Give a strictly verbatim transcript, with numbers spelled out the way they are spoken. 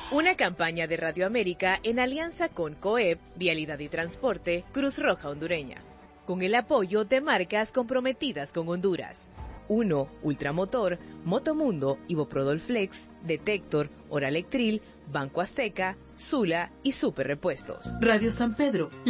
Una campaña de Radio América en alianza con COEP, Vialidad y Transporte, Cruz Roja Hondureña, con el apoyo de marcas comprometidas con Honduras. uno. Ultramotor, Motomundo, Iboprodol Flex, Detector, Oralectril, Banco Azteca, Sula y Super Repuestos. Radio San Pedro,